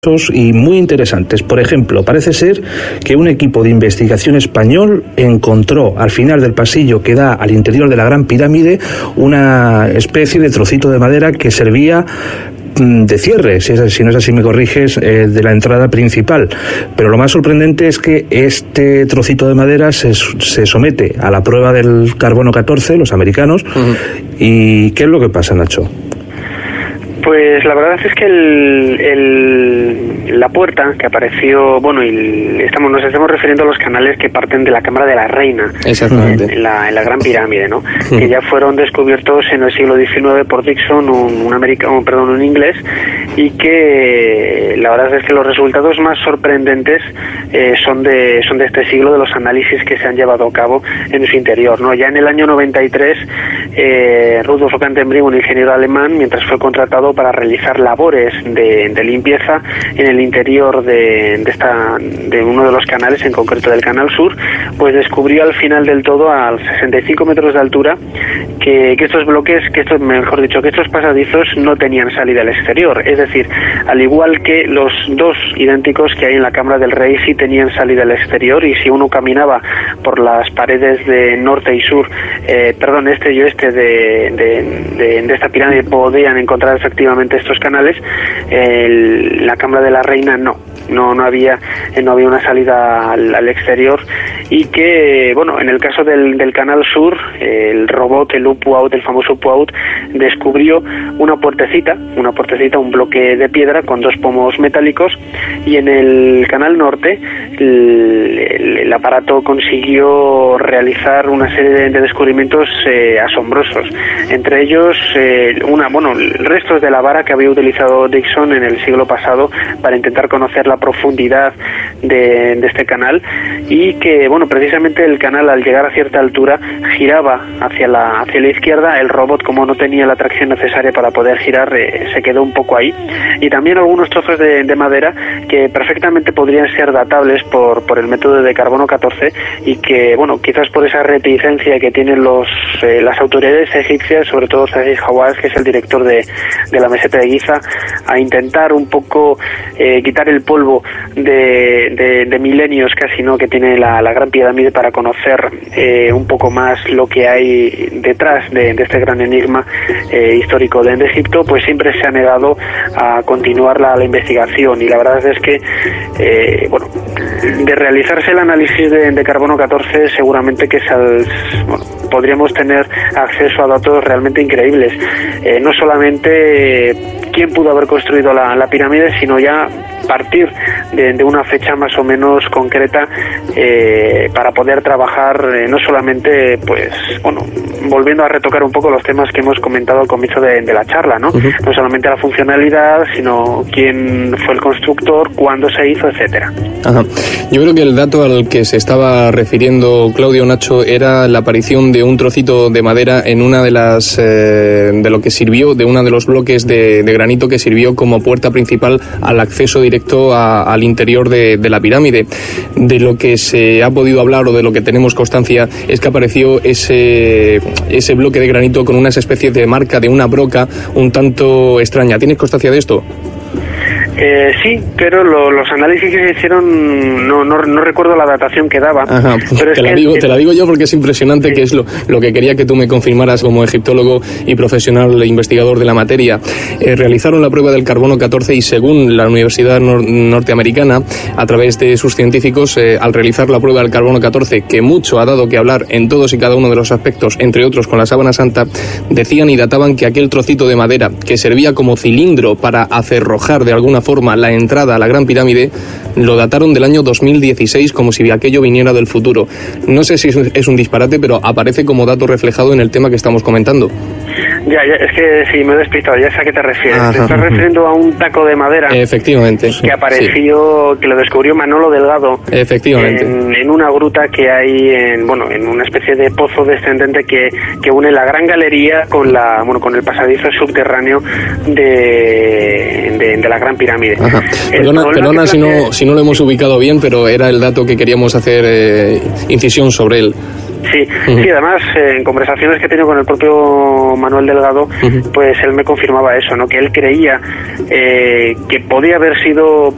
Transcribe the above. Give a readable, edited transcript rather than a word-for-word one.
y muy interesantes. Por ejemplo, parece ser que un equipo de investigación español encontró al final del pasillo que da al interior de la Gran Pirámide una especie de trocito de madera que servía de cierre, si no es así me corriges, de la entrada principal. Pero lo más sorprendente es que este trocito de madera se somete a la prueba del carbono 14, los americanos. ¿Y qué es lo que pasa, Nacho? Pues la verdad es que la puerta que apareció, bueno, nos estamos refiriendo a los canales que parten de la Cámara de la Reina. Exactamente. En la Gran Pirámide, ¿no? Que ya fueron descubiertos en el siglo XIX por Dixon, un inglés, y que la verdad es que los resultados más sorprendentes son de este siglo, de los análisis que se han llevado a cabo en su interior, ¿no? Ya en el año 93, Rudolf Ockham-Tenbrink, un ingeniero alemán, mientras fue contratado para realizar labores de limpieza en el interior de uno de los canales, en concreto del Canal Sur, pues descubrió al final del todo, a 65 metros de altura, que estos pasadizos no tenían salida al exterior. Es decir, al igual que los dos idénticos que hay en la Cámara del Rey sí tenían salida al exterior, y si uno caminaba por las paredes de norte y sur, este y oeste de esta pirámide, podían encontrar efectivamente estos canales. La Cámara de la Reina no había una salida al exterior, y que, bueno, en el caso del Canal Sur, el robot, el U-Puaut, el famoso U-Puaut, descubrió una puertecita, un bloque de piedra con dos pomos metálicos, y en el Canal Norte el aparato consiguió realizar una serie de descubrimientos asombrosos, entre ellos restos de la vara que había utilizado Dixon en el siglo pasado para intentar conocer la profundidad de este canal, y que, bueno, precisamente el canal, al llegar a cierta altura, giraba hacia la izquierda. El robot, como no tenía la tracción necesaria para poder girar, se quedó un poco ahí, y también algunos trozos de madera que perfectamente podrían ser datables por el método de carbono 14, y que, bueno, quizás por esa reticencia que tienen las autoridades egipcias, sobre todo Zahi Hawass, que es el director de la meseta de Giza, a intentar un poco quitar el polvo de milenios casi, ¿no?, que tiene la Gran Pirámide, para conocer un poco más lo que hay detrás de este gran enigma histórico de Egipto. Pues siempre se ha negado a continuar la investigación, y la verdad es que de realizarse el análisis de carbono 14, seguramente que podríamos tener acceso a datos realmente increíbles, no solamente quién pudo haber construido la pirámide, sino ya partir de una fecha más o menos concreta, para poder trabajar, no solamente, volviendo a retocar un poco los temas que hemos comentado al comienzo de la charla, ¿no? No solamente la funcionalidad, sino quién fue el constructor, cuándo se hizo, etcétera. Ajá. Yo creo que el dato al que se estaba refiriendo Claudio, Nacho, era la aparición de un trocito de madera en una de las de uno de los bloques de granito que sirvió como puerta principal al acceso directo al interior de la pirámide. De lo que se ha podido hablar, o de lo que tenemos constancia, es que apareció ese bloque de granito con unas especies de marca de una broca un tanto extraña. ¿Tienes constancia de esto? Sí, pero los análisis que se hicieron no recuerdo la datación que daba. Ajá, pero te la digo yo porque es impresionante, sí. Que es lo que quería que tú me confirmaras como egiptólogo y profesional investigador de la materia. Realizaron la prueba del carbono 14 y, según la Universidad Norteamericana, a través de sus científicos, al realizar la prueba del carbono 14, que mucho ha dado que hablar en todos y cada uno de los aspectos, entre otros con la sábana santa, decían y databan que aquel trocito de madera que servía como cilindro para acerrojar de alguna forma la entrada a la Gran Pirámide, lo dataron del año 2016, como si aquello viniera del futuro. No sé si es un disparate, pero aparece como dato reflejado en el tema que estamos comentando. Ya, es que sí, me he despistado, ya sé a qué te refieres. Ajá. Te estás refiriendo a un taco de madera. Efectivamente. Que apareció, sí. Que lo descubrió Manolo Delgado. Efectivamente. En una gruta que hay en una especie de pozo descendente que une la Gran Galería con el pasadizo subterráneo de la Gran Pirámide. Perdona si no lo hemos ubicado bien, pero era el dato que queríamos hacer incisión sobre él. Sí, además, en conversaciones que he tenido con el propio Manuel Delgado, pues él me confirmaba eso, ¿no? Que él creía que podía haber sido